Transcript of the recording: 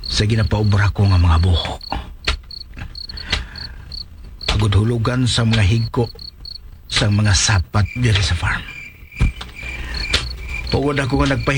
sa ginapaubra ko nga mga buho. Pagod hulugan sa mga higko sa mga sapat diri sa farm. Pagod ako nga